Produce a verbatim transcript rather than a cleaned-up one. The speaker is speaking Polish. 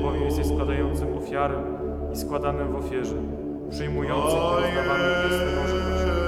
bowiem jesteś składającym ofiarę i składanym w ofierze, przyjmującym i rozdawanym w Chrystusie Boże nasze.